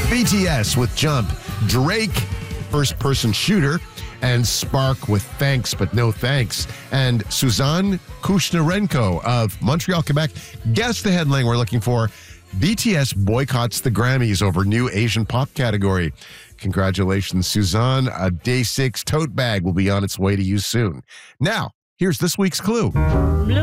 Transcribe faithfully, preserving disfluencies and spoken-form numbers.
B T S with Jump. Drake, first-person shooter. And Spark with Thanks But No Thanks. And Suzanne Kushnarenko of Montreal, Quebec. Guess the headline we're looking for. B T S boycotts the Grammys over new Asian pop category. Congratulations, Suzanne. A Day six tote bag will be on its way to you soon. Now, here's this week's clue.